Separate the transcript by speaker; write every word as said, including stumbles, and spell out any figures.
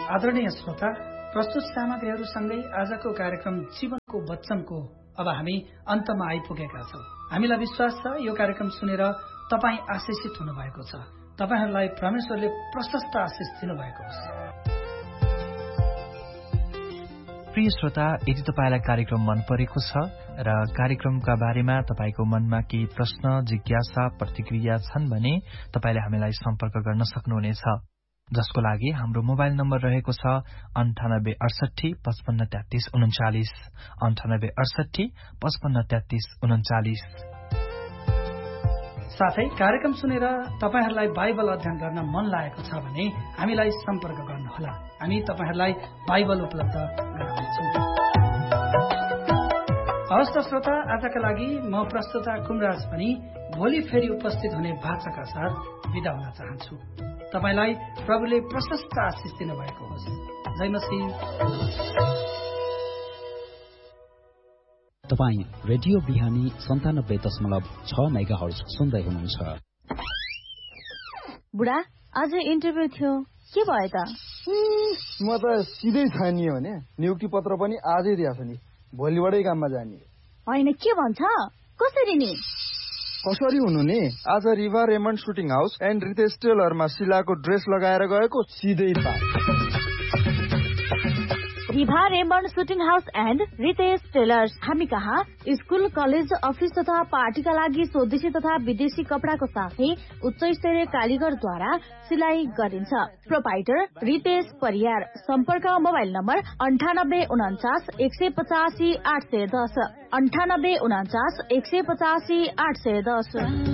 Speaker 1: आदरणीय श्रोता, प्रस्तुत सामग्रीहरूसँगै आजको कार्यक्रम जीवनको वचनको अब हामी अन्तमा आइपुगेका छौं। हामीलाई विश्वास छ यो कार्यक्रम सुनेर तपाई आशिषित हुनुभएको छ। तपाईहरुलाई परमेश्वरले प्रशस्त आशिष दिनुभएको होस्।
Speaker 2: प्रिय श्रोता, यदि तपाईलाई कार्यक्रम मन परेको छ र कार्यक्रमका बारेमा तपाईको मनमा केही प्रश्न, जिज्ञासा, प्रतिक्रिया छन् भने तपाईले हामीलाई सम्पर्क गर्न सक्नुहुनेछ, जसको लागि हाम्रो मोबाइल नम्बर रहेको छ अन्ठानब्बे अडसठी पचपन्न तेत्तीस उन्चालिस अन्ठानब्बे अडसठी पचपन्न तेत्तीस उन्चालिस।
Speaker 1: साथै कार्यक्रम सुनेर तपाईहरुलाई बाइबल अध्ययन गर्न मन लागेको छ भने हामीलाई सम्पर्क गर्नुहोला। हामी तपाईहरुलाई बाइबल उपलब्ध गराउँछौं। हवस् त श्रोता, आजका लागि म प्रस्तुता कुमराज पनि भोलि फेरि उपस्थित हुने वाचाका साथ बिदा हुन चाहन्छु। तपाईलाई प्रभुले प्रशस्त आशिष दिनुभएको होस्। जय मसीह।
Speaker 3: तपाईँ रेडियो बिहानी सन्तानब्बे दशमलव छ मेगा हर्ज सुन्दै हुनुहुन्छ।
Speaker 4: बुढा, आज इन्टरभ्यू थियो, के भयो त?
Speaker 5: म त सिधै छानियो भने नियुक्ति पत्र पनि आजै दिएको नि, भोलिबाटै काममा जाने।
Speaker 4: होइन, के भन्छ? कसरी नि?
Speaker 5: कसरी हुनु नि? आज Riva Raymond shooting house and Ritesh टेलरमा शिलाको dress लगाएर गएको, सिधै pass.
Speaker 4: Riva Raymond shooting house and Ritesh tailors. हामी कहाँ स्कुल, कलेज, अफिस तथा पार्टीका लागि स्वदेशी तथा विदेशी कपडाको साथै उच्च स्तरीय कालीगरद्वारा सिलाइ गरिन्छ। प्रोपाइटर रितेश परियार। सम्पर्क मोबाइल नम्बर अन्ठानब्बे उन्चास एक सय पचासी आठ सय दस अन्ठानब्बे उन्चास एक सय पचासी आठ सय दस।